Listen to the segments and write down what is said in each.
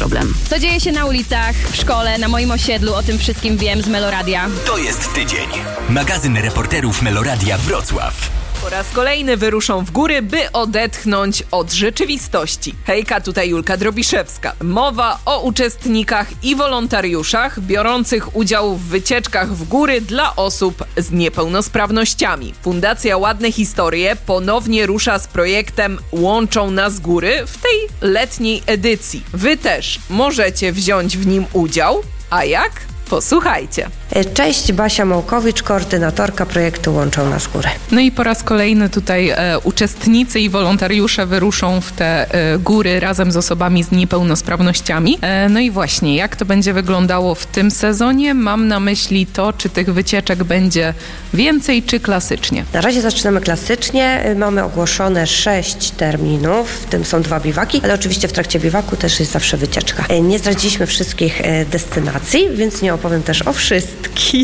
problem. Co dzieje się na ulicach, w szkole, na moim osiedlu, o tym wszystkim wiem z Meloradia. To jest tydzień. Magazyn reporterów Meloradia Wrocław. Po raz kolejny wyruszą w góry, by odetchnąć od rzeczywistości. Hejka, tutaj Julka Drobiszewska. Mowa o uczestnikach i wolontariuszach biorących udział w wycieczkach w góry dla osób z niepełnosprawnościami. Fundacja Ładne Historie ponownie rusza z projektem Łączą nas góry w tej letniej edycji. Wy też możecie wziąć w nim udział. A jak? Posłuchajcie. Cześć, Basia Małkowicz, koordynatorka projektu Łączą nas góry. No i po raz kolejny tutaj uczestnicy i wolontariusze wyruszą w te góry razem z osobami z niepełnosprawnościami. No i właśnie, jak to będzie wyglądało w tym sezonie? Mam na myśli to, czy tych wycieczek będzie więcej, czy klasycznie. Na razie zaczynamy klasycznie. Mamy ogłoszone 6 terminów, w tym są 2 biwaki, ale oczywiście w trakcie biwaku też jest zawsze wycieczka. Nie zdradziliśmy wszystkich destynacji, więc nie opowiem też o wszystkich.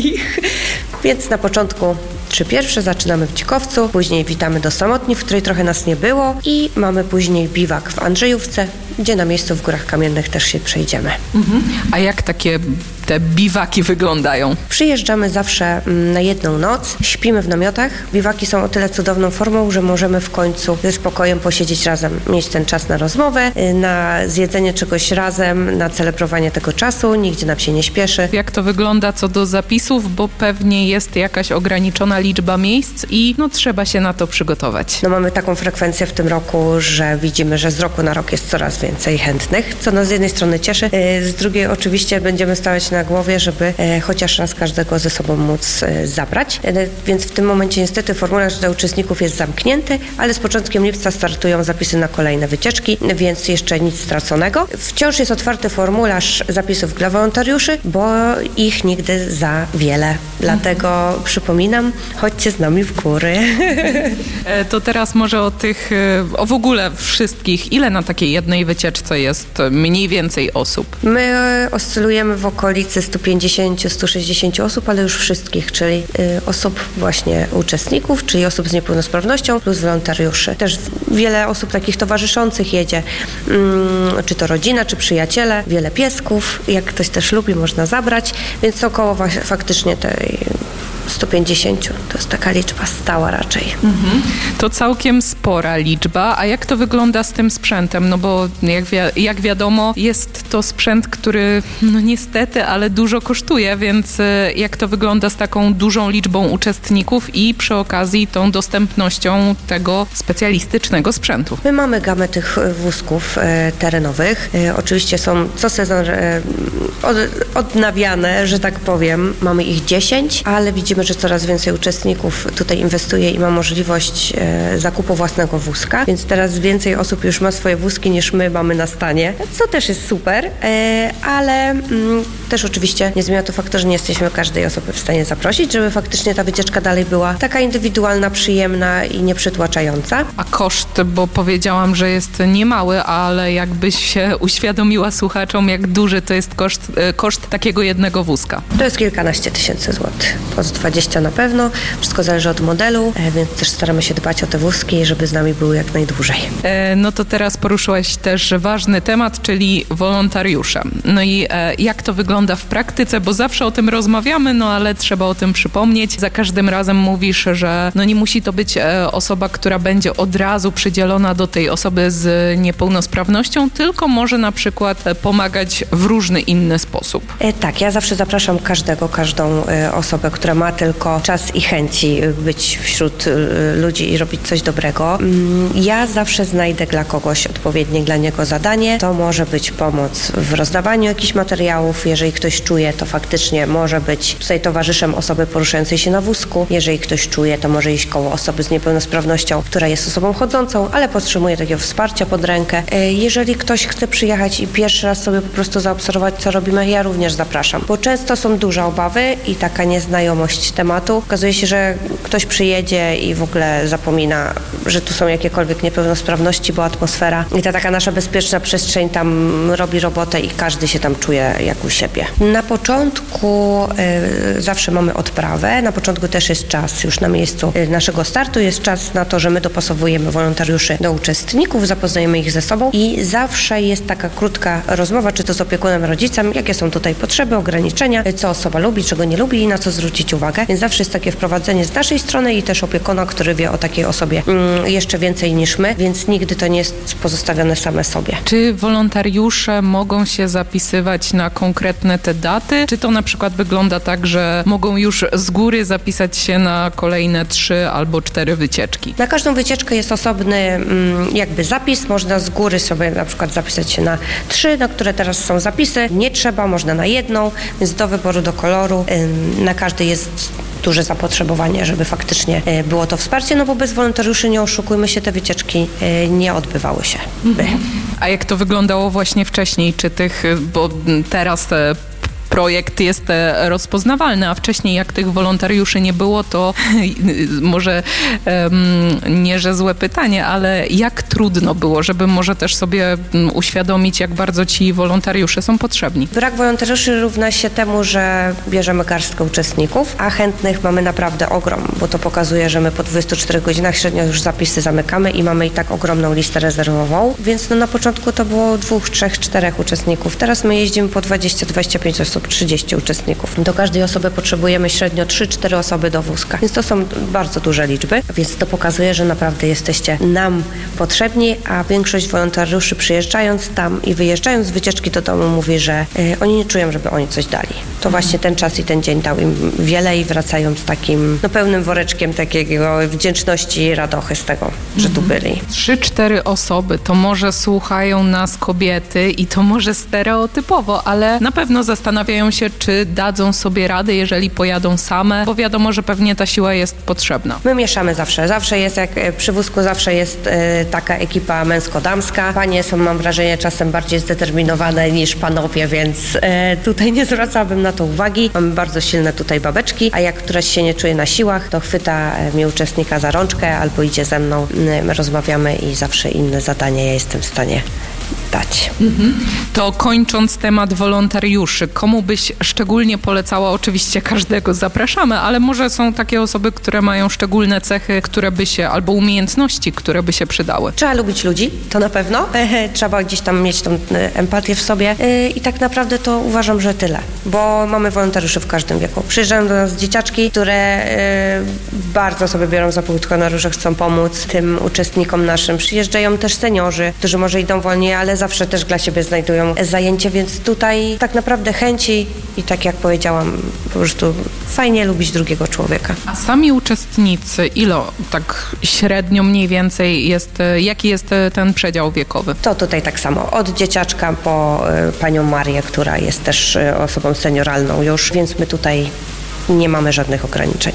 Więc na początku 3 pierwsze zaczynamy w Dzikowcu, później witamy do Samotni, w której trochę nas nie było i mamy później biwak w Andrzejówce, gdzie na miejscu w Górach Kamiennych też się przejdziemy. A jak te biwaki wyglądają? Przyjeżdżamy zawsze na jedną noc, śpimy w namiotach. Biwaki są o tyle cudowną formą, że możemy w końcu ze spokojem posiedzieć razem, mieć ten czas na rozmowę, na zjedzenie czegoś razem, na celebrowanie tego czasu, nigdzie nam się nie śpieszy. Jak to wygląda co do zapisów, bo pewnie jest jakaś ograniczona liczba miejsc i trzeba się na to przygotować. Mamy taką frekwencję w tym roku, że widzimy, że z roku na rok jest coraz więcej chętnych, co nas z jednej strony cieszy, z drugiej oczywiście będziemy stawać na głowie, żeby chociaż raz każdego ze sobą móc zabrać. Więc w tym momencie niestety formularz dla uczestników jest zamknięty, ale z początkiem lipca startują zapisy na kolejne wycieczki, więc jeszcze nic straconego. Wciąż jest otwarty formularz zapisów dla wolontariuszy, bo ich nigdy za wiele. Dlatego przypominam, chodźcie z nami w góry. To teraz może o w ogóle wszystkich, ile na takiej jednej wycieczce jest mniej więcej osób? My oscylujemy w okolicy 150-160 osób, ale już wszystkich, czyli osób właśnie uczestników, czyli osób z niepełnosprawnością plus wolontariuszy. Też wiele osób takich towarzyszących jedzie, czy to rodzina, czy przyjaciele, wiele piesków, jak ktoś też lubi, można zabrać, więc około faktycznie tej 150 to jest taka liczba stała raczej. To całkiem spora liczba, a jak to wygląda z tym sprzętem? No bo jak wiadomo, jest to sprzęt, który niestety, ale dużo kosztuje, więc jak to wygląda z taką dużą liczbą uczestników i przy okazji tą dostępnością tego specjalistycznego sprzętu? My mamy gamę tych wózków terenowych. Oczywiście są co sezon odnawiane, że tak powiem. Mamy ich 10, ale widzimy, że coraz więcej uczestników tutaj inwestuje i ma możliwość zakupu własnego wózka, więc teraz więcej osób już ma swoje wózki niż my mamy na stanie, co też jest super, ale też oczywiście nie zmienia to faktu, że nie jesteśmy każdej osoby w stanie zaprosić, żeby faktycznie ta wycieczka dalej była taka indywidualna, przyjemna i nieprzytłaczająca. A koszt, bo powiedziałam, że jest niemały, ale jakbyś się uświadomiła słuchaczom, jak duży to jest koszt takiego jednego wózka. To jest kilkanaście tysięcy złotych. Plus 20 na pewno. Wszystko zależy od modelu, więc też staramy się dbać o te wózki, żeby z nami były jak najdłużej. No to teraz poruszyłaś też ważny temat, czyli wolontariusze. No i jak to wygląda w praktyce, bo zawsze o tym rozmawiamy, ale trzeba o tym przypomnieć. Za każdym razem mówisz, że nie musi to być osoba, która będzie od razu przydzielona do tej osoby z niepełnosprawnością, tylko może na przykład pomagać w różny inny sposób. Tak, ja zawsze zapraszam każdą osobę, która ma tylko czas i chęci być wśród ludzi i robić coś dobrego. Ja zawsze znajdę dla kogoś odpowiednie dla niego zadanie. To może być pomoc w rozdawaniu jakichś materiałów. Jeżeli ktoś czuje, to faktycznie może być tutaj towarzyszem osoby poruszającej się na wózku. Jeżeli ktoś czuje, to może iść koło osoby z niepełnosprawnością, która jest osobą chodzącą, ale potrzebuje takiego wsparcia pod rękę. Jeżeli ktoś chce przyjechać i pierwszy raz sobie po prostu zaobserwować, co robimy, ja również zapraszam, bo często są duże obawy i taka nieznajomość część tematu. Okazuje się, że ktoś przyjedzie i w ogóle zapomina, że tu są jakiekolwiek niepełnosprawności, bo atmosfera i ta taka nasza bezpieczna przestrzeń tam robi robotę i każdy się tam czuje jak u siebie. Na początku zawsze mamy odprawę, na początku też jest czas już na miejscu naszego startu, jest czas na to, że my dopasowujemy wolontariuszy do uczestników, zapoznajemy ich ze sobą i zawsze jest taka krótka rozmowa, czy to z opiekunem, rodzicem, jakie są tutaj potrzeby, ograniczenia, co osoba lubi, czego nie lubi i na co zwrócić uwagę. Więc zawsze jest takie wprowadzenie z naszej strony i też opiekuna, który wie o takiej osobie jeszcze więcej niż my, więc nigdy to nie jest pozostawione same sobie. Czy wolontariusze mogą się zapisywać na konkretne te daty? Czy to na przykład wygląda tak, że mogą już z góry zapisać się na kolejne 3 albo 4 wycieczki? Na każdą wycieczkę jest osobny jakby zapis. Można z góry sobie na przykład zapisać się na 3, na które teraz są zapisy. Nie trzeba, można na 1, więc do wyboru, do koloru. Na każdy jest duże zapotrzebowanie, żeby faktycznie było to wsparcie, no bo bez wolontariuszy, nie oszukujmy się, te wycieczki nie odbywały się. A jak to wyglądało właśnie wcześniej? Czy bo teraz projekt jest rozpoznawalny, a wcześniej jak tych wolontariuszy nie było, to może nie, że złe pytanie, ale jak trudno było, żeby może też sobie uświadomić, jak bardzo ci wolontariusze są potrzebni? Brak wolontariuszy równa się temu, że bierzemy garstkę uczestników, a chętnych mamy naprawdę ogrom, bo to pokazuje, że my po 24 godzinach średnio już zapisy zamykamy i mamy i tak ogromną listę rezerwową, więc na początku to było 2, 3, 4 uczestników. Teraz my jeździmy po 20-25 osób, 30 uczestników. Do każdej osoby potrzebujemy średnio 3-4 osoby do wózka, więc to są bardzo duże liczby, więc to pokazuje, że naprawdę jesteście nam potrzebni, a większość wolontariuszy przyjeżdżając tam i wyjeżdżając z wycieczki do domu mówi, że oni nie czują, żeby oni coś dali. To właśnie ten czas i ten dzień dał im wiele i wracają z takim pełnym woreczkiem takiego wdzięczności i radochy z tego, że tu byli. 3-4 osoby, to może słuchają nas kobiety i to może stereotypowo, ale na pewno zastanawiają się, czy dadzą sobie radę, jeżeli pojadą same, bo wiadomo, że pewnie ta siła jest potrzebna. My mieszamy zawsze. Zawsze jest, jak przy wózku zawsze jest taka ekipa męsko-damska. Panie są, mam wrażenie, czasem bardziej zdeterminowane niż panowie, więc tutaj nie zwracałabym na to uwagi. Mamy bardzo silne tutaj babeczki, a jak któraś się nie czuje na siłach, to chwyta mnie uczestnika za rączkę albo idzie ze mną. My rozmawiamy i zawsze inne zadania ja jestem w stanie dać. To kończąc temat wolontariuszy, komu byś szczególnie polecała? Oczywiście każdego zapraszamy, ale może są takie osoby, które mają szczególne cechy, które by się, albo umiejętności, które by się przydały. Trzeba lubić ludzi, to na pewno. Trzeba gdzieś tam mieć tą empatię w sobie i tak naprawdę to uważam, że tyle, bo mamy wolontariuszy w każdym wieku. Przyjeżdżają do nas dzieciaczki, które bardzo sobie biorą za półtonariusze, chcą pomóc tym uczestnikom naszym. Przyjeżdżają też seniorzy, którzy może idą wolniej, ale zawsze też dla siebie znajdują zajęcie, więc tutaj tak naprawdę chęci i tak jak powiedziałam, po prostu fajnie lubić drugiego człowieka. A sami uczestnicy, tak średnio mniej więcej jest, jaki jest ten przedział wiekowy? To tutaj tak samo, od dzieciaczka po panią Marię, która jest też osobą senioralną już, więc my tutaj nie mamy żadnych ograniczeń.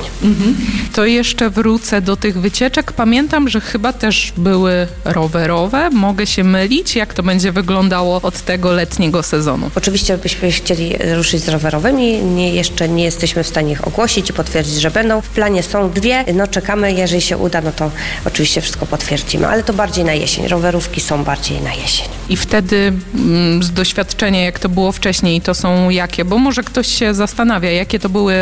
To jeszcze wrócę do tych wycieczek. Pamiętam, że chyba też były rowerowe. Mogę się mylić? Jak to będzie wyglądało od tego letniego sezonu? Oczywiście byśmy chcieli ruszyć z rowerowymi. Jeszcze nie jesteśmy w stanie ich ogłosić i potwierdzić, że będą. W planie są 2. Czekamy. Jeżeli się uda, to oczywiście wszystko potwierdzimy. Ale to bardziej na jesień. Rowerówki są bardziej na jesień. I wtedy z doświadczenia, jak to było wcześniej, to są jakie? Bo może ktoś się zastanawia, jakie to były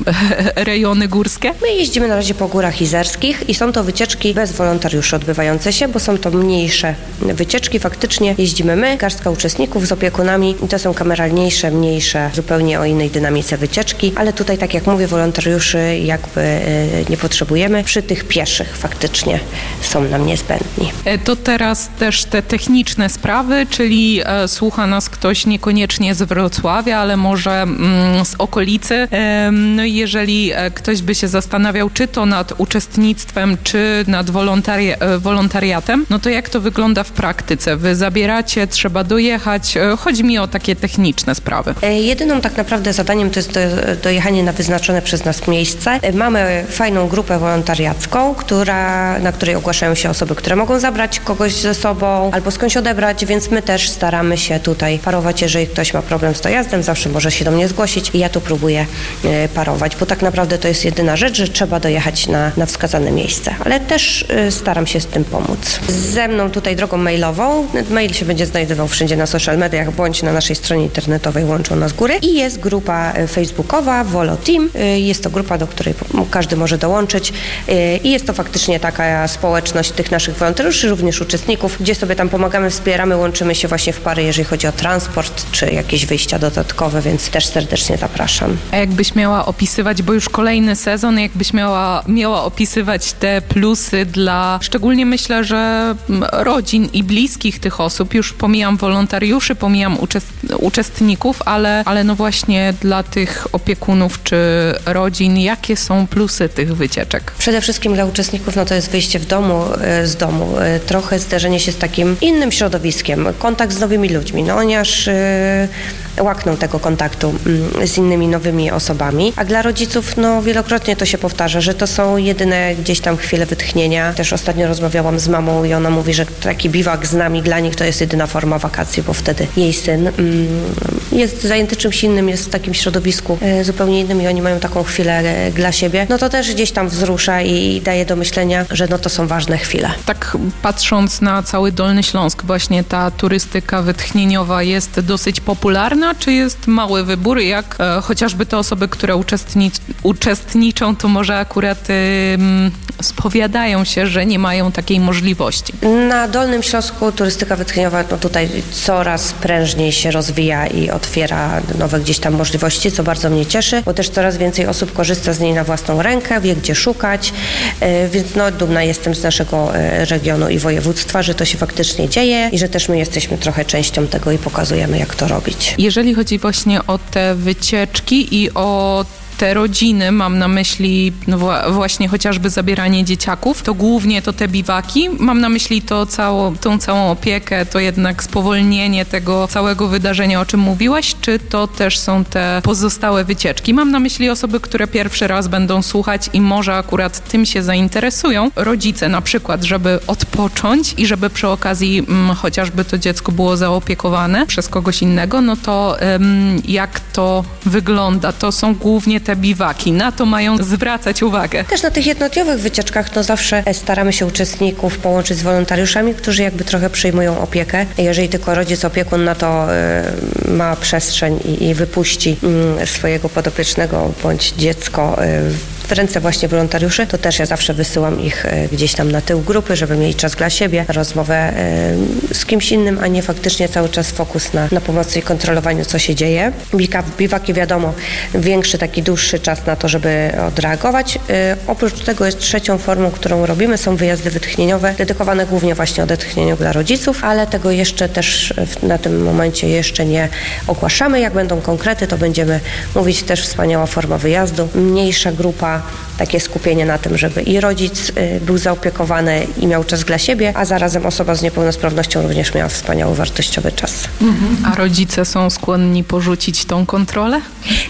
rejony górskie? My jeździmy na razie po górach izerskich i są to wycieczki bez wolontariuszy odbywające się, bo są to mniejsze wycieczki. Faktycznie jeździmy my, garstka uczestników z opiekunami i to są kameralniejsze, mniejsze, zupełnie o innej dynamice wycieczki, ale tutaj, tak jak mówię, wolontariuszy jakby nie potrzebujemy. Przy tych pieszych faktycznie są nam niezbędni. To teraz też te techniczne sprawy, czyli słucha nas ktoś niekoniecznie z Wrocławia, ale może z okolicy. No i jeżeli ktoś by się zastanawiał, czy to nad uczestnictwem, czy nad wolontariatem, no to jak to wygląda w praktyce? Wy zabieracie, trzeba dojechać. Chodzi mi o takie techniczne sprawy. Jedyną tak naprawdę zadaniem to jest dojechanie na wyznaczone przez nas miejsce. Mamy fajną grupę wolontariacką, na której ogłaszają się osoby, które mogą zabrać kogoś ze sobą albo skądś odebrać, więc my też staramy się tutaj parować, jeżeli ktoś ma problem z dojazdem, zawsze może się do mnie zgłosić i ja tu próbuję preparować, bo tak naprawdę to jest jedyna rzecz, że trzeba dojechać na wskazane miejsce, ale też staram się z tym pomóc. Ze mną tutaj drogą mailową, mail się będzie znajdował wszędzie na social mediach, bądź na naszej stronie internetowej Łączą Nas Góry i jest grupa facebookowa Volo Team. Jest to grupa, do której każdy może dołączyć i jest to faktycznie taka społeczność tych naszych wolontariuszy, również uczestników, gdzie sobie tam pomagamy, wspieramy, łączymy się właśnie w pary, jeżeli chodzi o transport czy jakieś wyjścia dodatkowe, więc też serdecznie zapraszam. A jakbyś miała opisywać, bo już kolejny sezon, jakbyś miała opisywać te plusy dla, szczególnie myślę, że rodzin i bliskich tych osób, już pomijam wolontariuszy, pomijam uczestników, ale no właśnie dla tych opiekunów czy rodzin, jakie są plusy tych wycieczek? Przede wszystkim dla uczestników to jest wyjście z domu, trochę zderzenie się z takim innym środowiskiem, kontakt z nowymi ludźmi, oni aż łakną tego kontaktu z innymi nowymi osobami, a dla rodziców wielokrotnie to się powtarza, że to są jedyne gdzieś tam chwile wytchnienia. Też ostatnio rozmawiałam z mamą i ona mówi, że taki biwak z nami dla nich to jest jedyna forma wakacji, bo wtedy jej syn jest zajęty czymś innym, jest w takim środowisku zupełnie innym i oni mają taką chwilę dla siebie. To też gdzieś tam wzrusza i daje do myślenia, że to są ważne chwile. Tak patrząc na cały Dolny Śląsk, właśnie ta turystyka wytchnieniowa jest dosyć popularna, czy jest mały wybór, jak chociażby te osoby, które uczestniczą, to może akurat spowiadają się, że nie mają takiej możliwości. Na Dolnym Śląsku turystyka wytchnieniowa tutaj coraz prężniej się rozwija i otwiera nowe gdzieś tam możliwości, co bardzo mnie cieszy, bo też coraz więcej osób korzysta z niej na własną rękę, wie gdzie szukać, więc dumna jestem z naszego regionu i województwa, że to się faktycznie dzieje i że też my jesteśmy trochę częścią tego i pokazujemy, jak to robić. Jeżeli chodzi właśnie o te wycieczki i o te rodziny, mam na myśli właśnie chociażby zabieranie dzieciaków, to głównie to te biwaki, mam na myśli tą całą opiekę, to jednak spowolnienie tego całego wydarzenia, o czym mówiłaś, czy to też są te pozostałe wycieczki? Mam na myśli osoby, które pierwszy raz będą słuchać i może akurat tym się zainteresują. Rodzice na przykład, żeby odpocząć i żeby przy okazji chociażby to dziecko było zaopiekowane przez kogoś innego, to jak to wygląda? To są głównie te biwaki. Na to mają zwracać uwagę. Też na tych jednodniowych wycieczkach zawsze staramy się uczestników połączyć z wolontariuszami, którzy jakby trochę przyjmują opiekę. Jeżeli tylko rodzic, opiekun na to ma przestrzeń i wypuści swojego podopiecznego bądź dziecko w ręce właśnie wolontariuszy, to też ja zawsze wysyłam ich gdzieś tam na tył grupy, żeby mieli czas dla siebie, rozmowę z kimś innym, a nie faktycznie cały czas fokus na pomocy i kontrolowaniu, co się dzieje. Biwaki, wiadomo, większy, taki dłuższy czas na to, żeby odreagować. Oprócz tego jest trzecią formą, którą robimy, są wyjazdy wytchnieniowe, dedykowane głównie właśnie odetchnieniu dla rodziców, ale tego jeszcze też na tym momencie jeszcze nie ogłaszamy. Jak będą konkrety, to będziemy mówić. Też wspaniała forma wyjazdu. Mniejsza grupa, takie skupienie na tym, żeby i rodzic był zaopiekowany i miał czas dla siebie, a zarazem osoba z niepełnosprawnością również miała wspaniały, wartościowy czas. A rodzice są skłonni porzucić tą kontrolę?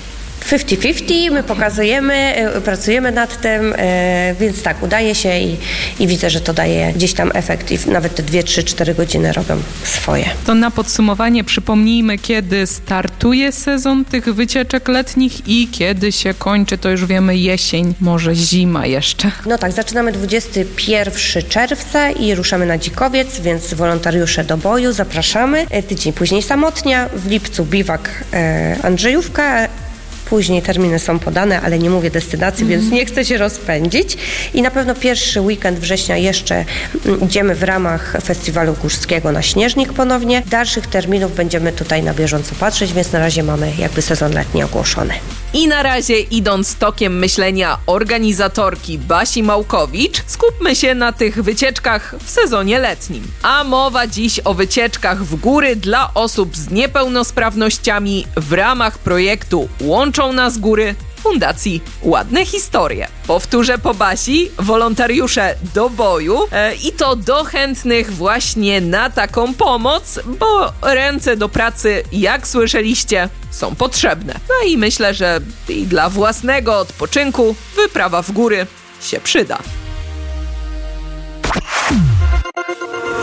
50-50, my pokazujemy, pracujemy nad tym, więc tak, udaje się i widzę, że to daje gdzieś tam efekt i nawet te 2, 3, 4 godziny robią swoje. To na podsumowanie przypomnijmy, kiedy startuje sezon tych wycieczek letnich i kiedy się kończy, to już wiemy, jesień, może zima jeszcze. Tak, zaczynamy 21 czerwca i ruszamy na Dzikowiec, więc wolontariusze do boju, zapraszamy. Tydzień później Samotnia, w lipcu biwak Andrzejówka. Później terminy są podane, ale nie mówię destynacji, więc nie chcę się rozpędzić. I na pewno pierwszy weekend września jeszcze idziemy w ramach Festiwalu Górskiego na Śnieżnik ponownie. Dalszych terminów będziemy tutaj na bieżąco patrzeć, więc na razie mamy jakby sezon letni ogłoszony. I na razie, idąc tokiem myślenia organizatorki Basi Małkowicz, skupmy się na tych wycieczkach w sezonie letnim. A mowa dziś o wycieczkach w góry dla osób z niepełnosprawnościami w ramach projektu Łączą Nas Góry Fundacji Ładne Historie. Powtórzę po Basi, wolontariusze do boju i to do chętnych właśnie na taką pomoc, bo ręce do pracy, jak słyszeliście, są potrzebne. I myślę, że i dla własnego odpoczynku wyprawa w góry się przyda. To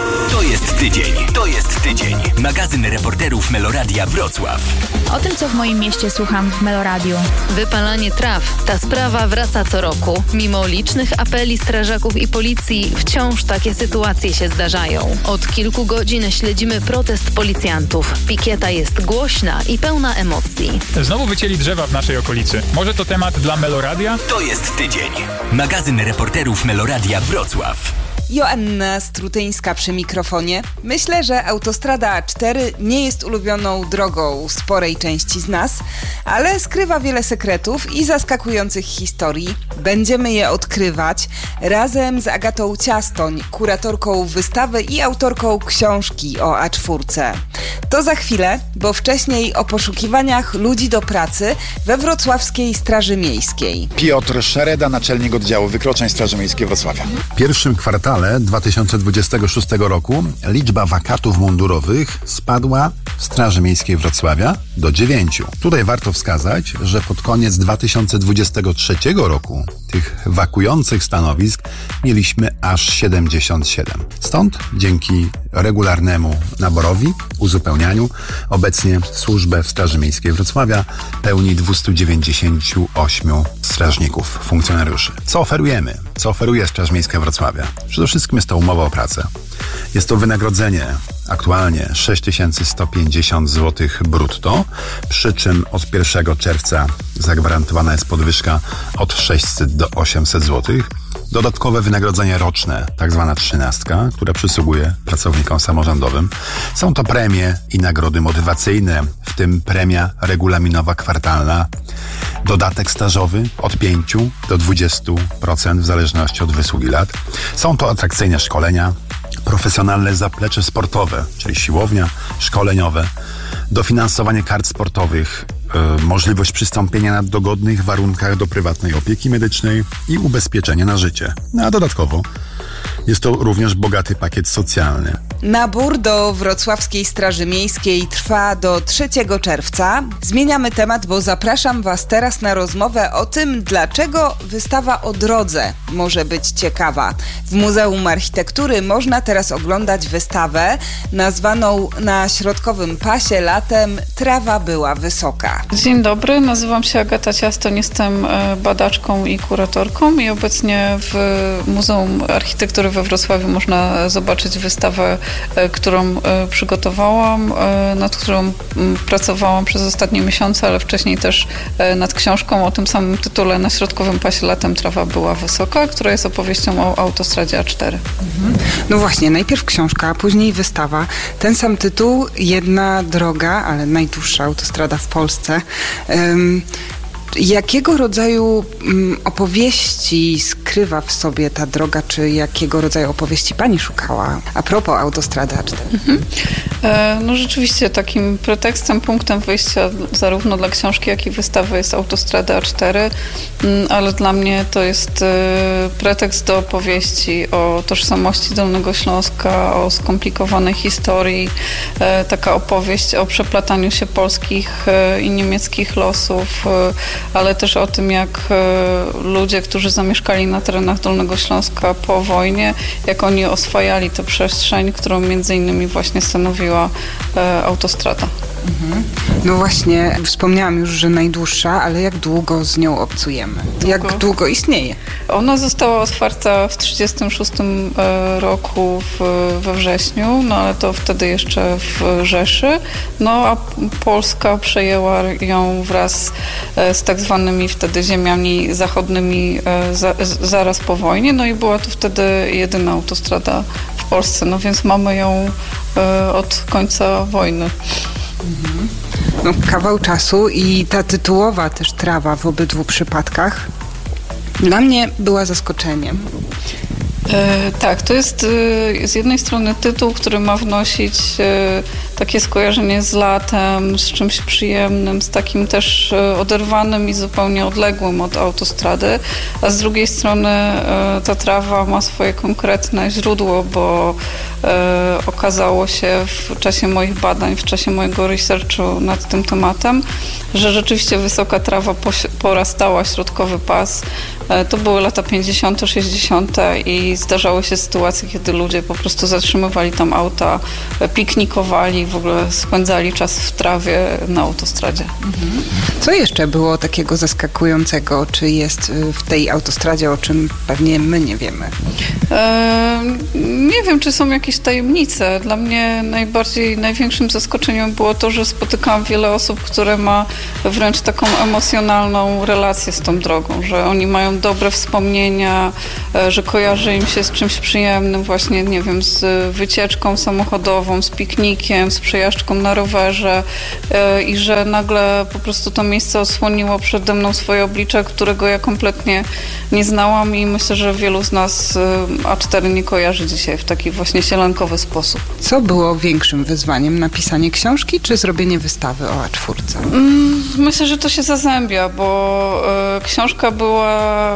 jest tydzień. To jest tydzień. Magazyn reporterów Meloradia Wrocław. O tym, co w moim mieście słucham w Meloradiu. Wypalanie traw. Ta sprawa wraca co roku. Mimo licznych apeli strażaków i policji, wciąż takie sytuacje się zdarzają. Od kilku godzin śledzimy protest policjantów. Pikieta jest głośna i pełna emocji. Znowu wycięli drzewa w naszej okolicy. Może to temat dla Meloradia? To jest tydzień. Magazyn reporterów Meloradia Wrocław. Joanna Strutyńska przy mikrofonie. Myślę, że autostrada A4 nie jest ulubioną drogą sporej części z nas, ale skrywa wiele sekretów i zaskakujących historii. Będziemy je odkrywać razem z Agatą Ciastoń, kuratorką wystawy i autorką książki o A4. To za chwilę, bo wcześniej o poszukiwaniach ludzi do pracy we wrocławskiej Straży Miejskiej. Piotr Szereda, naczelnik oddziału wykroczeń Straży Miejskiej Wrocławia. W pierwszym kwartale 2026 roku liczba wakatów mundurowych spadła w Straży Miejskiej Wrocławia do 9. Tutaj warto wskazać, że pod koniec 2023 roku tych wakujących stanowisk mieliśmy aż 77. Stąd dzięki regularnemu naborowi, uzupełnianiu, obecnie służbę w Straży Miejskiej Wrocławia pełni 298 strażników, funkcjonariuszy. Co oferujemy? Co oferuje Straż Miejska Wrocławia? Przede wszystkim jest to umowa o pracę. Jest to wynagrodzenie aktualnie 6150 zł brutto, przy czym od 1 czerwca zagwarantowana jest podwyżka od 600 do 800 zł. Dodatkowe wynagrodzenie roczne, tak zwana 13, która przysługuje pracownikom samorządowym. Są to premie i nagrody motywacyjne, w tym premia regulaminowa kwartalna, dodatek stażowy od 5 do 20% w zależności od wysługi lat. Są to atrakcyjne szkolenia, profesjonalne zaplecze sportowe, czyli siłownia, szkoleniowe, dofinansowanie kart sportowych, możliwość przystąpienia na dogodnych warunkach do prywatnej opieki medycznej i ubezpieczenie na życie. A dodatkowo jest to również bogaty pakiet socjalny. Nabór do Wrocławskiej Straży Miejskiej trwa do 3 czerwca. Zmieniamy temat, bo zapraszam Was teraz na rozmowę o tym, dlaczego wystawa o drodze może być ciekawa. W Muzeum Architektury można teraz oglądać wystawę nazwaną na Środkowym Pasie latem Trawa była wysoka. Dzień dobry, nazywam się Agata Ciastoń, jestem badaczką i kuratorką i obecnie w Muzeum Architektury we Wrocławiu można zobaczyć wystawę, którą przygotowałam, nad którą pracowałam przez ostatnie miesiące, ale wcześniej też nad książką o tym samym tytule Na Środkowym Pasie latem trawa była wysoka, która jest opowieścią o autostradzie A4. No właśnie, najpierw książka, a później wystawa. Ten sam tytuł, jedna droga, ale najdłuższa autostrada w Polsce. Jakiego rodzaju opowieści skrywa w sobie ta droga, czy jakiego rodzaju opowieści Pani szukała a propos autostrady A4? No rzeczywiście takim pretekstem, punktem wyjścia zarówno dla książki, jak i wystawy jest autostrada A4, ale dla mnie to jest pretekst do opowieści o tożsamości Dolnego Śląska, o skomplikowanej historii, taka opowieść o przeplataniu się polskich i niemieckich losów, ale też o tym, jak ludzie, którzy zamieszkali na terenach Dolnego Śląska po wojnie, jak oni oswajali tę przestrzeń, którą między innymi właśnie stanowiła autostrada. No właśnie, wspomniałam już, że najdłuższa, ale jak długo z nią obcujemy? Jak długo istnieje? Ona została otwarta w 1936 roku we wrześniu, no ale to wtedy jeszcze w Rzeszy, no a Polska przejęła ją wraz z tak zwanymi wtedy ziemiami zachodnimi zaraz po wojnie, no i była to wtedy jedyna autostrada w Polsce, no więc mamy ją od końca wojny. No, kawał czasu i ta tytułowa też trawa w obydwu przypadkach dla mnie była zaskoczeniem. Tak, to jest z jednej strony tytuł, który ma wnosić takie skojarzenie z latem, z czymś przyjemnym, z takim też oderwanym i zupełnie odległym od autostrady, a z drugiej strony ta trawa ma swoje konkretne źródło, bo okazało się w czasie moich badań, w czasie mojego researchu nad tym tematem, że rzeczywiście wysoka trawa porastała środkowy pas. To były lata 50., 60. i zdarzały się sytuacje, kiedy ludzie po prostu zatrzymywali tam auta, piknikowali, w ogóle spędzali czas w trawie na autostradzie. Co jeszcze było takiego zaskakującego? Czy jest w tej autostradzie, o czym pewnie my nie wiemy? Nie wiem, czy są jakieś tajemnice. Dla mnie największym zaskoczeniem było to, że spotykałam wiele osób, które ma wręcz taką emocjonalną relację z tą drogą, że oni mają dobre wspomnienia, że kojarzy im się z czymś przyjemnym, właśnie, nie wiem, z wycieczką samochodową, z piknikiem, z przejażdżką na rowerze i że nagle po prostu to miejsce osłoniło przede mną swoje oblicze, którego ja kompletnie nie znałam i myślę, że wielu z nas A4 nie kojarzy dzisiaj w taki właśnie sielankowy sposób. Co było większym wyzwaniem? Napisanie książki czy zrobienie wystawy o A4? Myślę, że to się zazębia, bo książka była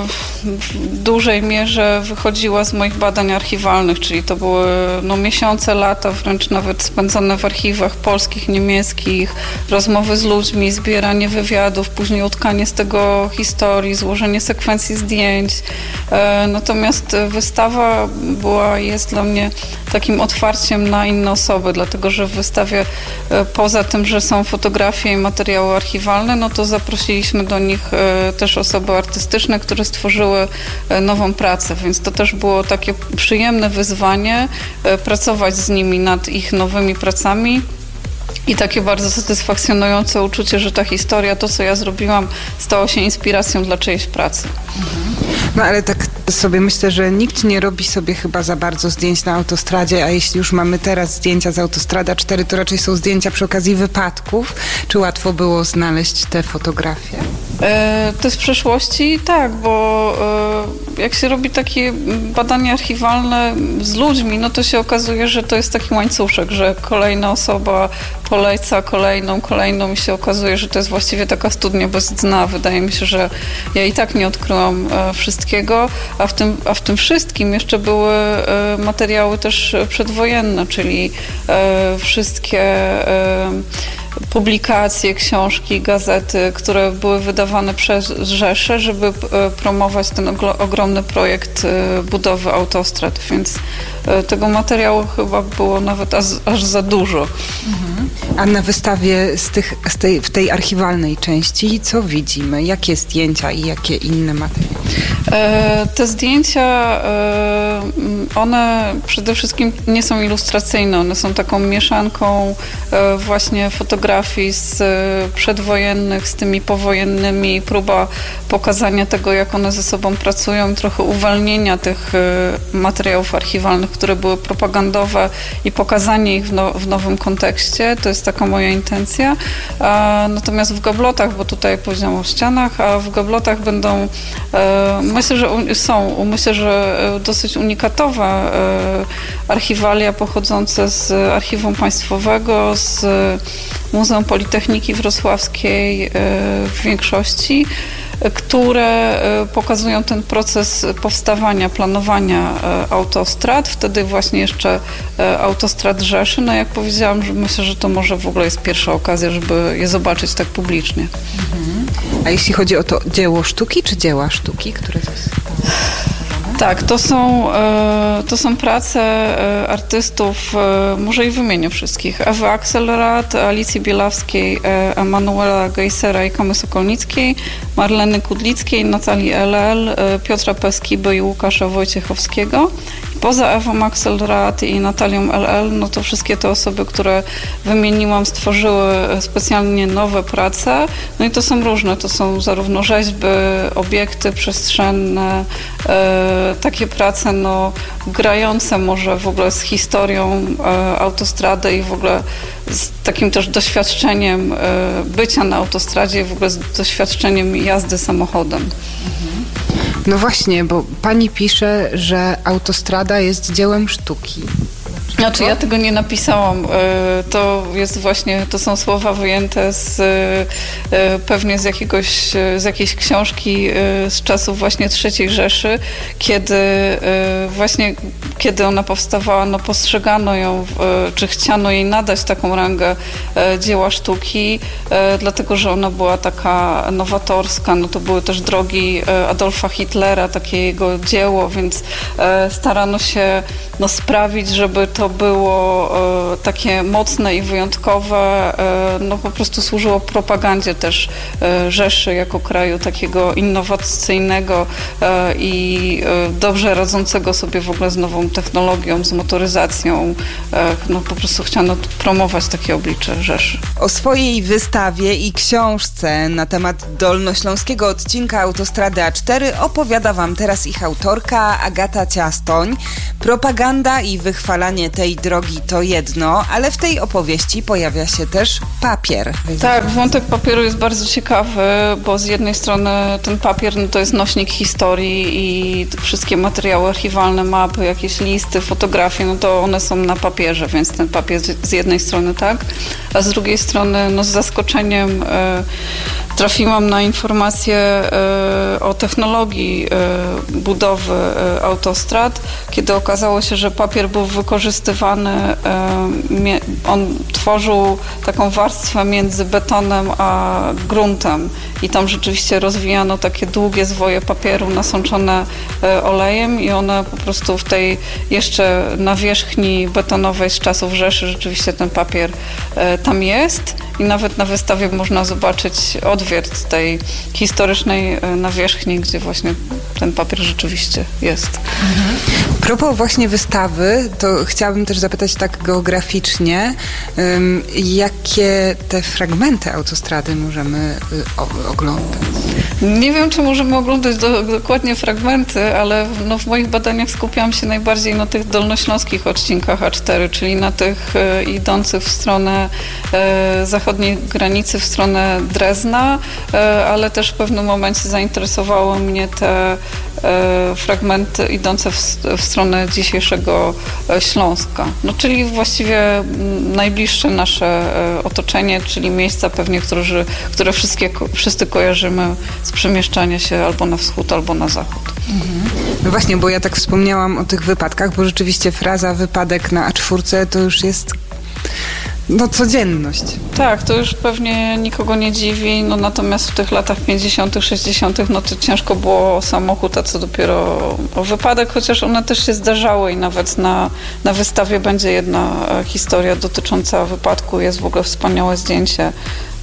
w dużej mierze wychodziła z moich badań archiwalnych, czyli to były miesiące, lata, wręcz nawet spędzone w archiwach polskich, niemieckich, rozmowy z ludźmi, zbieranie wywiadów, później utkanie z tego historii, złożenie sekwencji zdjęć. Natomiast wystawa jest dla mnie takim otwarciem na inne osoby, dlatego że w wystawie poza tym, że są fotografie i materiały archiwalne, no to zaprosiliśmy do nich też osoby artystyczne, które stworzyły nową pracę, więc to też było takie przyjemne wyzwanie pracować z nimi nad ich nowymi pracami. I takie bardzo satysfakcjonujące uczucie, że ta historia, to co ja zrobiłam, stało się inspiracją dla czyjejś pracy. No ale tak sobie myślę, że nikt nie robi sobie chyba za bardzo zdjęć na autostradzie, a jeśli już mamy teraz zdjęcia z autostrady 4, to raczej są zdjęcia przy okazji wypadków. Czy łatwo było znaleźć te fotografie? To z przeszłości tak, bo jak się robi takie badania archiwalne z ludźmi, no to się okazuje, że to jest taki łańcuszek, że kolejna osoba poleca kolejną i się okazuje, że to jest właściwie taka studnia bez dna. Wydaje mi się, że ja i tak nie odkryłam wszystkiego, a w tym wszystkim jeszcze były materiały też przedwojenne, czyli wszystkie publikacje, książki, gazety, które były wydawane przez Rzeszę, żeby promować ten ogromny projekt budowy autostrad, więc tego materiału chyba było nawet aż za dużo. A na wystawie w tej archiwalnej części co widzimy? Jakie zdjęcia i jakie inne materiały? Te zdjęcia, one przede wszystkim nie są ilustracyjne, one są taką mieszanką właśnie fotografii z przedwojennych, z tymi powojennymi, próba pokazania tego, jak one ze sobą pracują, trochę uwolnienia tych materiałów archiwalnych, które były propagandowe i pokazanie ich w nowym kontekście. To jest taka moja intencja. Natomiast w gablotach, bo tutaj powiedziałam o ścianach, a w gablotach będą, myślę, że dosyć unikatowe archiwalia pochodzące z Archiwum Państwowego, z Muzeum Politechniki Wrocławskiej w większości, które pokazują ten proces powstawania, planowania autostrad, wtedy właśnie jeszcze autostrad Rzeszy. No jak powiedziałam, że myślę, że to może w ogóle jest pierwsza okazja, żeby je zobaczyć tak publicznie. A jeśli chodzi o to dzieło sztuki, czy dzieła sztuki, które zostały? Tak, to są prace artystów, może i wymienię wszystkich. Ewy Axelrad, Alicji Bielawskiej, Emanuela Geisera i Kamy Sokolnickiej, Marleny Kudlickiej, Natalii LL, Piotra Peskiby i Łukasza Wojciechowskiego. Poza Ewą Axelrad i Natalią LL, no to wszystkie te osoby, które wymieniłam, stworzyły specjalnie nowe prace. No i to są różne, to są zarówno rzeźby, obiekty przestrzenne, takie prace grające może w ogóle z historią autostrady i w ogóle z takim też doświadczeniem bycia na autostradzie i w ogóle z doświadczeniem jazdy samochodem. No właśnie, bo pani pisze, że autostrada jest dziełem sztuki. Znaczy ja tego nie napisałam. To jest właśnie, to są słowa wyjęte pewnie z jakiejś książki z czasów właśnie III Rzeszy, kiedy ona powstawała, no postrzegano ją, czy chciano jej nadać taką rangę dzieła sztuki, dlatego, że ona była taka nowatorska, no to były też drogi Adolfa Hitlera, takie jego dzieło, więc starano się sprawić, żeby to było takie mocne i wyjątkowe, no po prostu służyło propagandzie też Rzeszy jako kraju takiego innowacyjnego i dobrze radzącego sobie w ogóle z nową technologią, z motoryzacją. No po prostu chciano promować takie oblicze Rzeszy. O swojej wystawie i książce na temat dolnośląskiego odcinka autostrady A4 opowiada Wam teraz ich autorka Agata Ciastoń. Propaganda i wychwalanie tej drogi to jedno, ale w tej opowieści pojawia się też papier. Tak, wątek papieru jest bardzo ciekawy, bo z jednej strony ten papier to jest nośnik historii i wszystkie materiały archiwalne, mapy, jakieś listy, fotografie, no to one są na papierze, więc ten papier z jednej strony tak, a z drugiej strony z zaskoczeniem trafiłam na informacje o technologii budowy autostrad, kiedy okazało się, że papier był wykorzystywany, on tworzył taką warstwę między betonem a gruntem i tam rzeczywiście rozwijano takie długie zwoje papieru nasączone olejem i one po prostu w tej jeszcze nawierzchni betonowej z czasów Rzeszy rzeczywiście ten papier tam jest i nawet na wystawie można zobaczyć odwiert tej historycznej nawierzchni, gdzie właśnie ten papier rzeczywiście jest. A propos właśnie wystawy, to chciałabym też zapytać tak geograficznie, jakie te fragmenty autostrady możemy oglądać? Nie wiem, czy możemy oglądać dokładnie fragmenty, ale w moich badaniach skupiałam się najbardziej na tych dolnośląskich odcinkach A4, czyli na tych idących w stronę zachodniej granicy, w stronę Drezna, ale też w pewnym momencie zainteresowały mnie te fragmenty idące w stronę dzisiejszego Śląska. No, czyli właściwie najbliższe nasze otoczenie, czyli miejsca pewnie, które wszyscy kojarzymy z przemieszczania się albo na wschód, albo na zachód. No właśnie, bo ja tak wspomniałam o tych wypadkach, bo rzeczywiście fraza wypadek na A4 to już jest codzienność. Tak, to już pewnie nikogo nie dziwi, natomiast w tych latach 50., 60. to ciężko było o samochód, a co dopiero o wypadek, chociaż one też się zdarzały i nawet na wystawie będzie jedna historia dotycząca wypadku. Jest w ogóle wspaniałe zdjęcie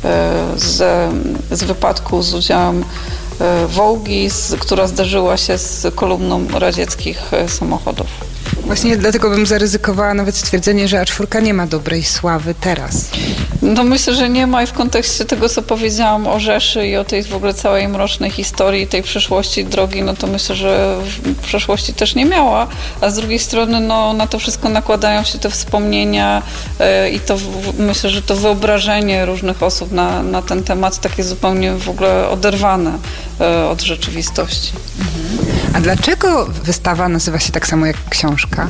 z wypadku z udziałem Wołgi, która zdarzyła się z kolumną radzieckich samochodów. Właśnie dlatego bym zaryzykowała nawet stwierdzenie, że A4 nie ma dobrej sławy teraz. No myślę, że nie ma i w kontekście tego, co powiedziałam o Rzeszy i o tej w ogóle całej mrocznej historii, tej przeszłości drogi, to myślę, że w przeszłości też nie miała, a z drugiej strony na to wszystko nakładają się te wspomnienia i to myślę, że to wyobrażenie różnych osób na ten temat takie zupełnie w ogóle oderwane od rzeczywistości. A dlaczego wystawa nazywa się tak samo jak książka?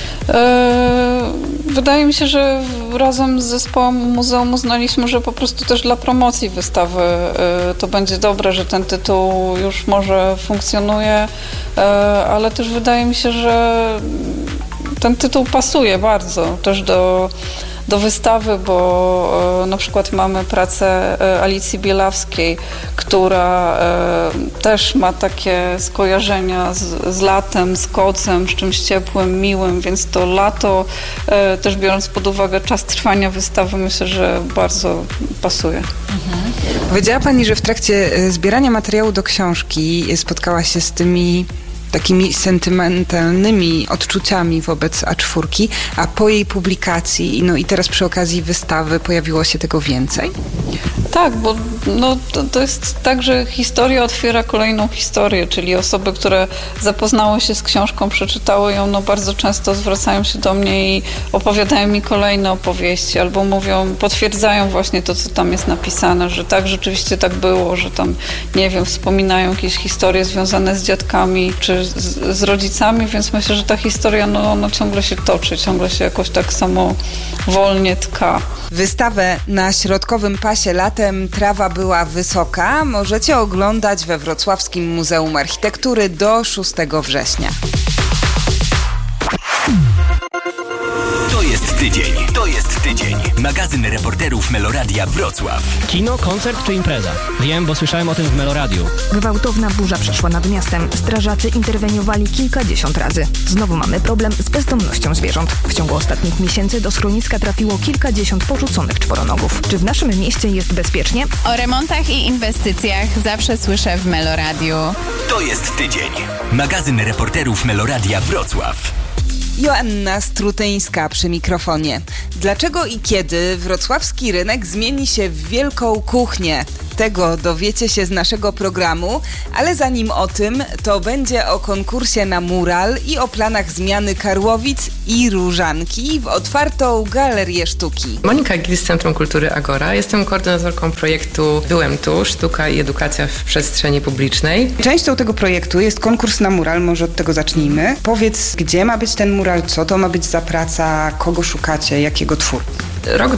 Wydaje mi się, że razem z zespołem muzeum uznaliśmy, że po prostu też dla promocji wystawy to będzie dobre, że ten tytuł już może funkcjonuje, ale też wydaje mi się, że ten tytuł pasuje bardzo też do wystawy, bo na przykład mamy pracę Alicji Bielawskiej, która też ma takie skojarzenia z latem, z kocem, z czymś ciepłym, miłym, więc to lato, też biorąc pod uwagę czas trwania wystawy, myślę, że bardzo pasuje. Powiedziała Pani, że w trakcie zbierania materiału do książki spotkała się z tymi takimi sentymentalnymi odczuciami wobec A4, a po jej publikacji, i teraz przy okazji wystawy pojawiło się tego więcej? Tak, bo to jest tak, że historia otwiera kolejną historię, czyli osoby, które zapoznały się z książką, przeczytały ją, bardzo często zwracają się do mnie i opowiadają mi kolejne opowieści, albo potwierdzają właśnie to, co tam jest napisane, że tak, rzeczywiście tak było, że tam, nie wiem, wspominają jakieś historie związane z dziadkami, czy z rodzicami, więc myślę, że ta historia ona ciągle się toczy, ciągle się jakoś tak samowolnie tka. Wystawę Na Środkowym Pasie latem Trawa była wysoka możecie oglądać we Wrocławskim Muzeum Architektury do 6 września. To jest tydzień. Magazyn reporterów Meloradia Wrocław. Kino, koncert czy impreza? Wiem, bo słyszałem o tym w Meloradiu. Gwałtowna burza przeszła nad miastem. Strażacy interweniowali kilkadziesiąt razy. Znowu mamy problem z bezdomnością zwierząt. W ciągu ostatnich miesięcy do schroniska trafiło kilkadziesiąt porzuconych czworonogów. Czy w naszym mieście jest bezpiecznie? O remontach i inwestycjach zawsze słyszę w Meloradiu. To jest tydzień. Magazyn reporterów Meloradia Wrocław. Joanna Strutyńska przy mikrofonie. Dlaczego i kiedy wrocławski rynek zmieni się w wielką kuchnię? Tego dowiecie się z naszego programu, ale zanim o tym, to będzie o konkursie na mural i o planach zmiany Karłowic i Różanki w otwartą galerię sztuki. Monika Gil z Centrum Kultury Agora. Jestem koordynatorką projektu Byłem tu, sztuka i edukacja w przestrzeni publicznej. Częścią tego projektu jest konkurs na mural, może od tego zacznijmy. Powiedz, gdzie ma być ten mural, co to ma być za praca, kogo szukacie, jakiego twórcy? Rok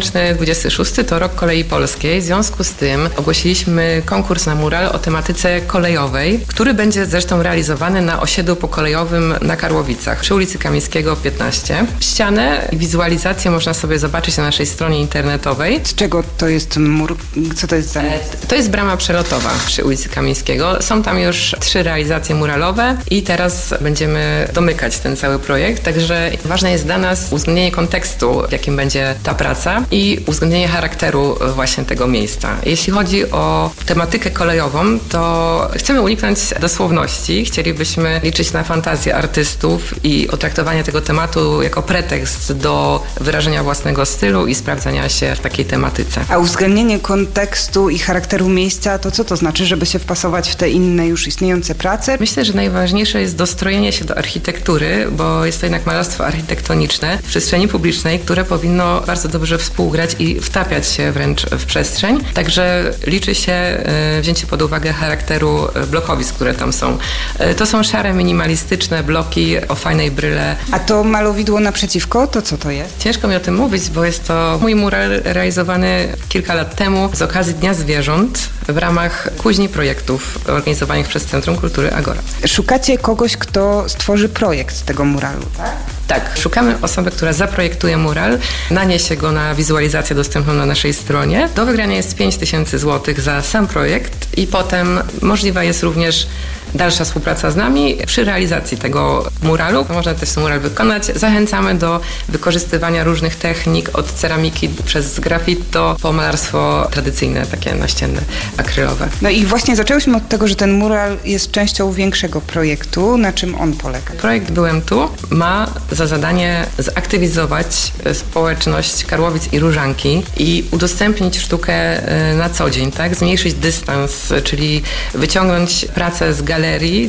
2026 to rok kolei polskiej. W związku z tym ogłosiliśmy konkurs na mural o tematyce kolejowej, który będzie zresztą realizowany na osiedlu pokolejowym na Karłowicach przy ulicy Kamińskiego 15. Ścianę i wizualizację można sobie zobaczyć na naszej stronie internetowej. Z czego to jest mur? Co to jest za miejsce? To jest brama przelotowa przy ulicy Kamińskiego. Są tam już 3 realizacje muralowe i teraz będziemy domykać ten cały projekt. Także ważne jest dla nas uwzględnienie kontekstu, w jakim będzie ta praca i uwzględnienie charakteru właśnie tego miejsca. Jeśli chodzi o tematykę kolejową, to chcemy uniknąć dosłowności. Chcielibyśmy liczyć na fantazję artystów i o traktowanie tego tematu jako pretekst do wyrażenia własnego stylu i sprawdzania się w takiej tematyce. A uwzględnienie kontekstu i charakteru miejsca, to co to znaczy, żeby się wpasować w te inne już istniejące prace? Myślę, że najważniejsze jest dostrojenie się do architektury, bo jest to jednak malarstwo architektoniczne w przestrzeni publicznej, które powinno bardzo dobrze współgrać i wtapiać się wręcz w przestrzeń. Także liczy się wzięcie pod uwagę charakteru blokowisk, które tam są. To są szare, minimalistyczne bloki o fajnej bryle. A to malowidło naprzeciwko, to co to jest? Ciężko mi o tym mówić, bo jest to mój mural realizowany kilka lat temu z okazji Dnia Zwierząt w ramach kuźni projektów organizowanych przez Centrum Kultury Agora. Szukacie kogoś, kto stworzy projekt tego muralu, tak? Tak, szukamy osoby, która zaprojektuje mural, naniesie go na wizualizację dostępną na naszej stronie. Do wygrania jest 5000 zł za sam projekt i potem możliwa jest również dalsza współpraca z nami przy realizacji tego muralu. Można też ten mural wykonać. Zachęcamy do wykorzystywania różnych technik, od ceramiki przez graffito po malarstwo tradycyjne, takie naścienne, akrylowe. No i właśnie zaczęłyśmy od tego, że ten mural jest częścią większego projektu. Na czym on polega? Projekt Byłem tu ma za zadanie zaktywizować społeczność Karłowic i Różanki i udostępnić sztukę na co dzień, tak? Zmniejszyć dystans, czyli wyciągnąć pracę z galerii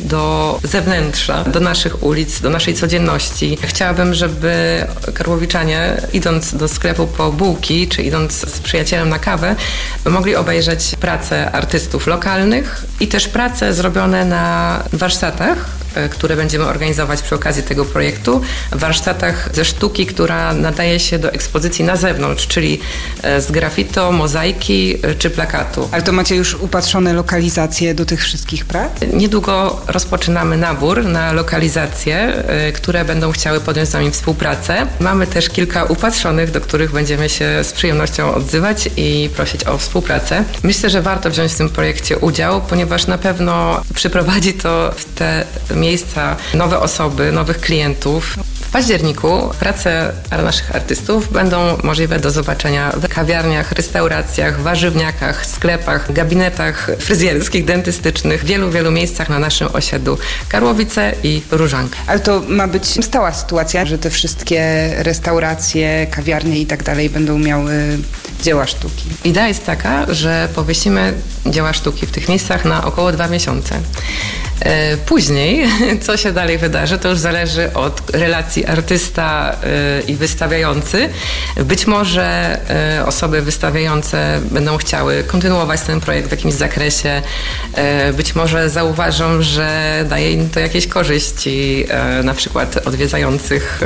do zewnętrza, do naszych ulic, do naszej codzienności. Chciałabym, żeby karłowiczanie, idąc do sklepu po bułki, czy idąc z przyjacielem na kawę, mogli obejrzeć pracę artystów lokalnych i też prace zrobione na warsztatach, które będziemy organizować przy okazji tego projektu. W warsztatach ze sztuki, która nadaje się do ekspozycji na zewnątrz, czyli z graffito, mozaiki czy plakatu. Ale to macie już upatrzone lokalizacje do tych wszystkich prac? Niedługo rozpoczynamy nabór na lokalizacje, które będą chciały podjąć z nami współpracę. Mamy też kilka upatrzonych, do których będziemy się z przyjemnością odzywać i prosić o współpracę. Myślę, że warto wziąć w tym projekcie udział, ponieważ na pewno przyprowadzi to w te miejsca nowe osoby, nowych klientów. W październiku prace naszych artystów będą możliwe do zobaczenia w kawiarniach, restauracjach, warzywniakach, sklepach, gabinetach fryzjerskich, dentystycznych, w wielu miejscach na naszym osiedlu Karłowice i Różanka. Ale to ma być stała sytuacja, że te wszystkie restauracje, kawiarnie i tak dalej będą miały dzieła sztuki. Idea jest taka, że powiesimy dzieła sztuki w tych miejscach na około 2 miesiące. Później, co się dalej wydarzy, to już zależy od relacji artysta i wystawiający. Być może osoby wystawiające będą chciały kontynuować ten projekt w jakimś zakresie. Być może zauważą, że daje im to jakieś korzyści, na przykład odwiedzających,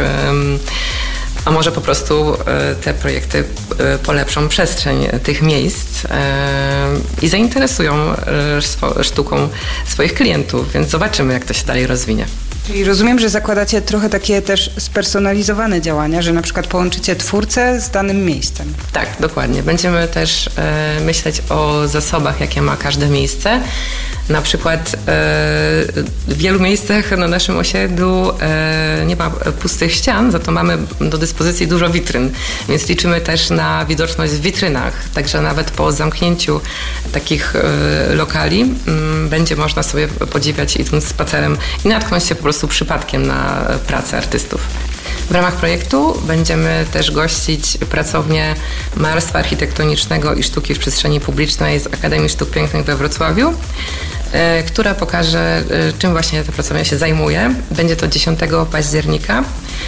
a może po prostu te projekty polepszą przestrzeń tych miejsc i zainteresują sztuką swoich klientów, więc zobaczymy, jak to się dalej rozwinie. Czyli rozumiem, że zakładacie trochę takie też spersonalizowane działania, że na przykład połączycie twórcę z danym miejscem. Tak, dokładnie. Będziemy też myśleć o zasobach, jakie ma każde miejsce. Na przykład w wielu miejscach na naszym osiedlu nie ma pustych ścian, za to mamy do dyspozycji dużo witryn, więc liczymy też na widoczność w witrynach. Także nawet po zamknięciu takich lokali będzie można sobie podziwiać, idąc spacerem i natknąć się po prostu przypadkiem na pracę artystów. W ramach projektu będziemy też gościć pracownię malarstwa architektonicznego i sztuki w przestrzeni publicznej z Akademii Sztuk Pięknych we Wrocławiu, która pokaże, czym właśnie ta pracownia się zajmuje. Będzie to 10 października.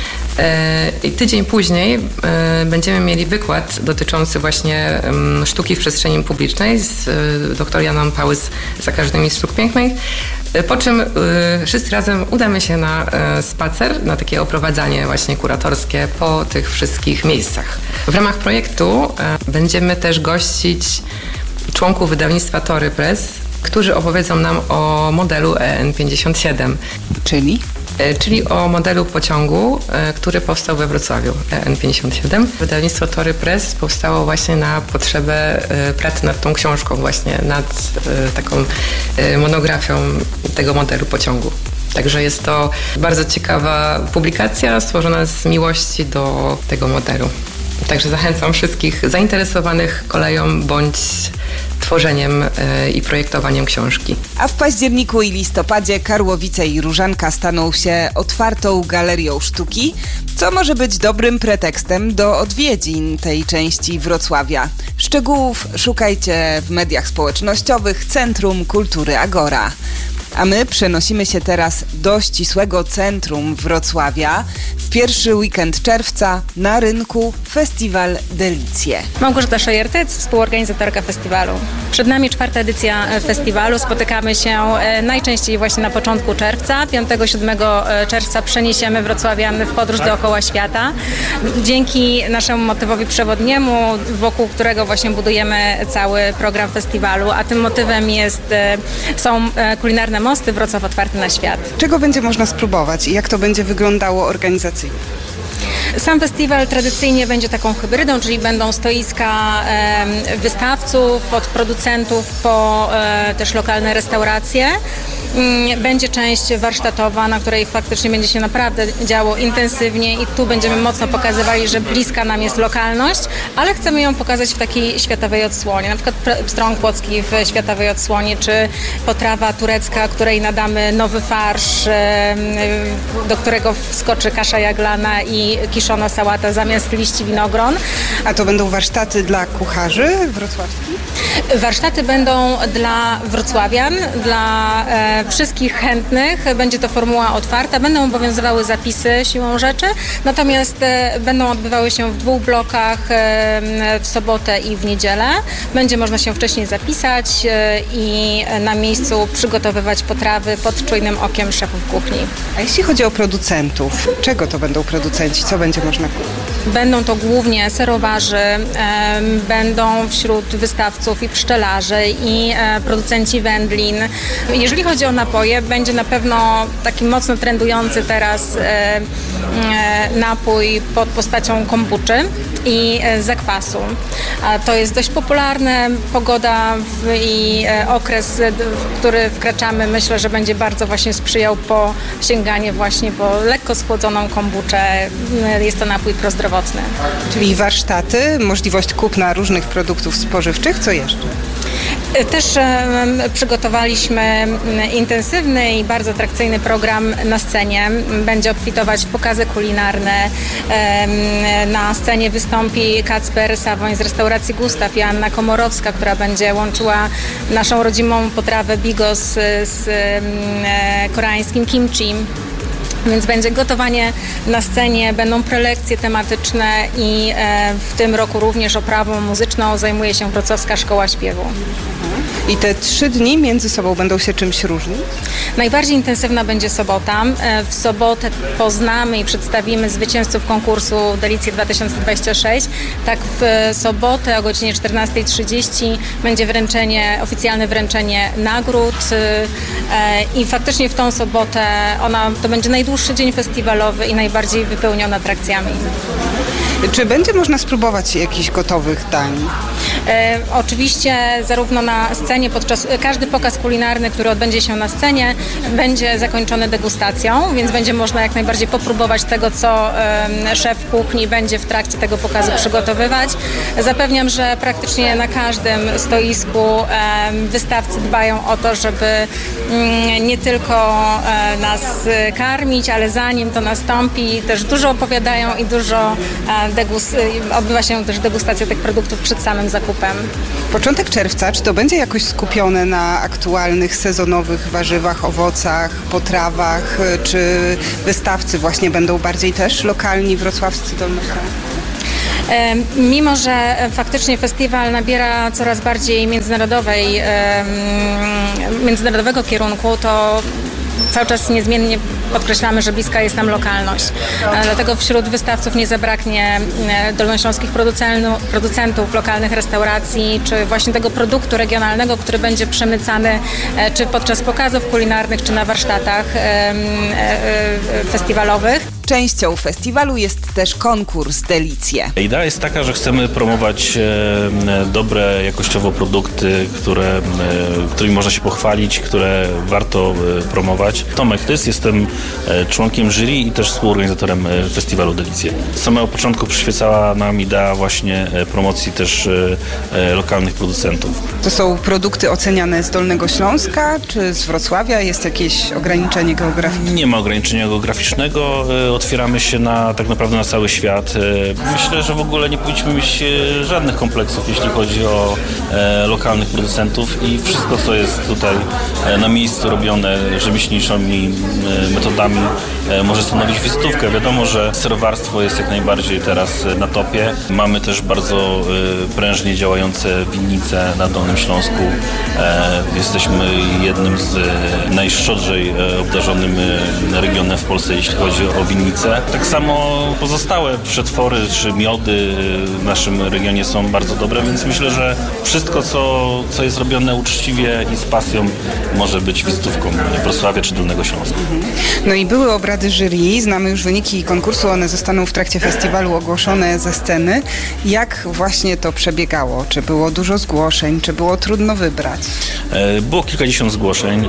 I tydzień później będziemy mieli wykład dotyczący właśnie sztuki w przestrzeni publicznej z dr Janą Pałys z Akademii Sztuk Pięknych, po czym wszyscy razem udamy się na spacer, na takie oprowadzanie właśnie kuratorskie po tych wszystkich miejscach. W ramach projektu będziemy też gościć członków wydawnictwa Tory Press, którzy opowiedzą nam o modelu EN57. Czyli o modelu pociągu, który powstał we Wrocławiu, EN57. Wydawnictwo Tory Press powstało właśnie na potrzebę pracy nad tą książką, właśnie nad taką monografią tego modelu pociągu. Także jest to bardzo ciekawa publikacja stworzona z miłości do tego modelu. Także zachęcam wszystkich zainteresowanych koleją bądź tworzeniem i projektowaniem książki. A w październiku i listopadzie Karłowice i Różanka staną się otwartą galerią sztuki, co może być dobrym pretekstem do odwiedzin tej części Wrocławia. Szczegółów szukajcie w mediach społecznościowych Centrum Kultury Agora. A my przenosimy się teraz do ścisłego centrum Wrocławia. W pierwszy weekend czerwca na rynku festiwal Delicje. Małgorzata Szojertec, współorganizatorka festiwalu. Przed nami 4. edycja festiwalu. Spotykamy się najczęściej właśnie na początku czerwca. 5-7 czerwca przeniesiemy wrocławian w podróż dookoła świata. Dzięki naszemu motywowi przewodniemu, wokół którego właśnie budujemy cały program festiwalu, a tym motywem są kulinarne mosty, Wrocław otwarty na świat. Czego będzie można spróbować i jak to będzie wyglądało organizacyjnie? Sam festiwal tradycyjnie będzie taką hybrydą, czyli będą stoiska wystawców, od producentów po też lokalne restauracje. Będzie część warsztatowa, na której faktycznie będzie się naprawdę działo intensywnie i tu będziemy mocno pokazywali, że bliska nam jest lokalność, ale chcemy ją pokazać w takiej światowej odsłonie. Na przykład pstrąg płocki w światowej odsłonie, czy potrawa turecka, której nadamy nowy farsz, do którego wskoczy kasza jaglana i kiszona sałata zamiast liści winogron. A to będą warsztaty dla kucharzy wrocławskich? Warsztaty będą dla wrocławian, dla wszystkich chętnych. Będzie to formuła otwarta. Będą obowiązywały zapisy siłą rzeczy, natomiast będą odbywały się w 2 blokach, w sobotę i w niedzielę. Będzie można się wcześniej zapisać i na miejscu przygotowywać potrawy pod czujnym okiem szefów kuchni. A jeśli chodzi o producentów, czego to będą producenci? Co będzie można kupić? Będą to głównie serowarzy, będą wśród wystawców i pszczelarzy i producenci wędlin. Jeżeli chodzi o napoje, będzie na pewno taki mocno trendujący teraz napój pod postacią kombuczy i zakwasu. To jest dość popularne. Pogoda i okres, w który wkraczamy, myślę, że będzie bardzo właśnie sprzyjał po sięganie właśnie po lekko schłodzoną kombuczę. Jest to napój prozdrowotny. Czyli warsztaty, możliwość kupna różnych produktów spożywczych. Co jeszcze? Też przygotowaliśmy intensywny i bardzo atrakcyjny program na scenie. Będzie obfitować w pokazy kulinarne. Na scenie wystąpi Kacper Sawoń z restauracji Gustaw i Anna Komorowska, która będzie łączyła naszą rodzimą potrawę bigos z koreańskim kimchi. Więc będzie gotowanie na scenie, będą prelekcje tematyczne i w tym roku również oprawą muzyczną zajmuje się Wrocławska Szkoła Śpiewu. I te 3 dni między sobą będą się czymś różnić? Najbardziej intensywna będzie sobota. W sobotę poznamy i przedstawimy zwycięzców konkursu Delicje 2026. Tak, w sobotę o godzinie 14:30 będzie oficjalne wręczenie nagród i faktycznie w tą sobotę to będzie najdłuższy dzień festiwalowy i najbardziej wypełniony atrakcjami. Czy będzie można spróbować jakichś gotowych dań? Oczywiście zarówno na scenie, każdy pokaz kulinarny, który odbędzie się na scenie, będzie zakończony degustacją, więc będzie można jak najbardziej popróbować tego, co szef kuchni będzie w trakcie tego pokazu przygotowywać. Zapewniam, że praktycznie na każdym stoisku wystawcy dbają o to, żeby nie tylko nas karmić, ale zanim to nastąpi, też dużo opowiadają i dużo odbywa się też degustacja tych produktów przed samym zakupem. Początek czerwca, czy to będzie jakoś skupione na aktualnych, sezonowych warzywach, owocach, potrawach, czy wystawcy właśnie będą bardziej też lokalni, wrocławscy, dolnośląscy? Mimo że faktycznie festiwal nabiera coraz bardziej międzynarodowego kierunku, to cały czas niezmiennie podkreślamy, że bliska jest nam lokalność. Dlatego wśród wystawców nie zabraknie dolnośląskich producentów, lokalnych restauracji, czy właśnie tego produktu regionalnego, który będzie przemycany czy podczas pokazów kulinarnych, czy na warsztatach festiwalowych. Częścią festiwalu jest też konkurs Delicje. Idea jest taka, że chcemy promować dobre, jakościowo produkty, którymi można się pochwalić, które warto promować. Tomek Tys, jestem członkiem jury i też współorganizatorem festiwalu Delicje. Z samego początku przyświecała nam idea właśnie promocji też lokalnych producentów. To są produkty oceniane z Dolnego Śląska czy z Wrocławia? Jest jakieś ograniczenie geograficzne? Nie ma ograniczenia geograficznego. Otwieramy się tak naprawdę na cały świat. Myślę, że w ogóle nie powinniśmy mieć żadnych kompleksów, jeśli chodzi o lokalnych producentów i wszystko, co jest tutaj na miejscu robione rzemieślniczymi metodami, może stanowić wizytówkę. Wiadomo, że serwarstwo jest jak najbardziej teraz na topie. Mamy też bardzo prężnie działające winnice na Dolnym Śląsku. Jesteśmy jednym z najszczodrzej obdarzonym regionem w Polsce, jeśli chodzi o winnice. Tak samo pozostałe przetwory czy miody w naszym regionie są bardzo dobre, więc myślę, że wszystko, co jest robione uczciwie i z pasją, może być wizytówką Wrocławia czy Dolnego Śląska. No i były obrady jury, znamy już wyniki konkursu, one zostaną w trakcie festiwalu ogłoszone ze sceny. Jak właśnie to przebiegało? Czy było dużo zgłoszeń? Czy było trudno wybrać? Było kilkadziesiąt zgłoszeń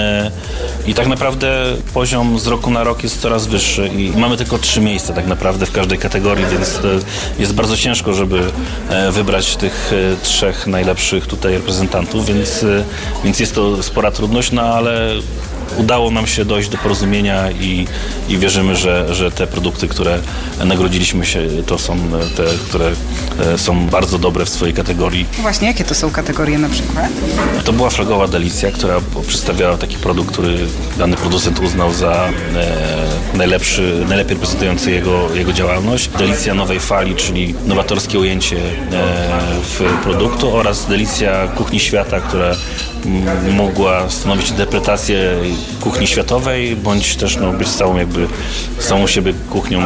i tak naprawdę poziom z roku na rok jest coraz wyższy i mamy tylko 3 miejsca tak naprawdę w każdej kategorii, więc jest bardzo ciężko, żeby wybrać tych 3 najlepszych tutaj reprezentantów, więc jest to spora trudność, no ale udało nam się dojść do porozumienia i wierzymy, że te produkty, które nagrodziliśmy się, to są te, które są bardzo dobre w swojej kategorii. Właśnie, jakie to są kategorie na przykład? To była flagowa Delicja, która przedstawiała taki produkt, który dany producent uznał za najlepiej reprezentujący jego działalność. Delicja nowej fali, czyli nowatorskie ujęcie w produktu oraz Delicja kuchni świata, która mogła stanowić interpretację kuchni światowej, bądź też być samą siebie kuchnią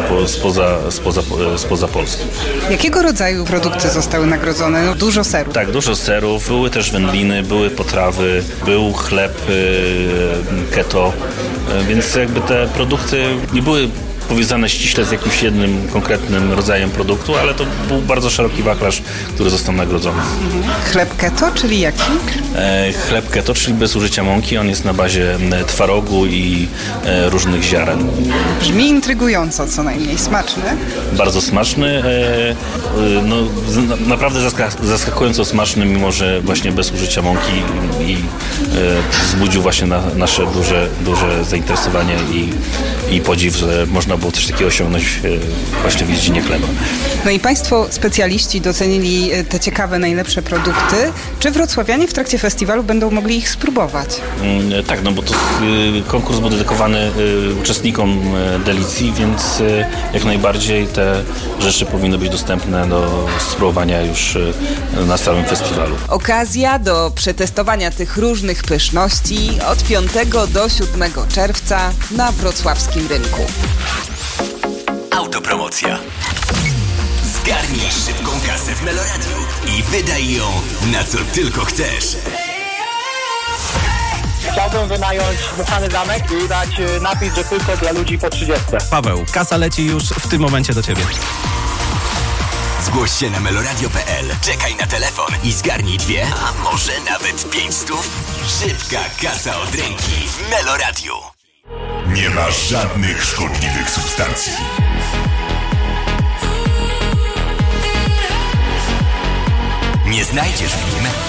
spoza Polski. Jakiego rodzaju produkty zostały nagrodzone? No, dużo serów. Tak, dużo serów. Były też wędliny, były potrawy, był chleb keto, więc jakby te produkty nie były powiązane ściśle z jakimś jednym konkretnym rodzajem produktu, ale to był bardzo szeroki wachlarz, który został nagrodzony. Chleb keto, czyli jaki? Chleb keto, czyli bez użycia mąki. On jest na bazie twarogu i różnych ziaren. Brzmi intrygująco, co najmniej. Smaczny? Bardzo smaczny. No, naprawdę zaskakująco smaczny, mimo że właśnie bez użycia mąki i wzbudził właśnie nasze duże zainteresowanie i podziw, że można było coś takiego osiągnąć właśnie w dziedzinie chleba. No i Państwo specjaliści docenili te ciekawe, najlepsze produkty. Czy wrocławianie w trakcie festiwalu będą mogli ich spróbować? Tak, no bo to konkurs był dedykowany uczestnikom Delicji, więc jak najbardziej te rzeczy powinny być dostępne do spróbowania już na całym festiwalu. Okazja do przetestowania tych różnych pyszności od 5 do 7 czerwca na wrocławskim rynku. Autopromocja. Zgarnij szybką kasę w Meloradiu i wydaj ją na co tylko chcesz. Chciałbym wynająć dmuchany zamek i dać napis, że tylko dla ludzi po 30. Paweł, kasa leci już w tym momencie do ciebie. Zgłoś się na meloradio.pl, czekaj na telefon i zgarnij 2, a może nawet 500. Szybka kasa od ręki w Meloradiu. Nie ma żadnych szkodliwych substancji. Nie znajdziesz w nim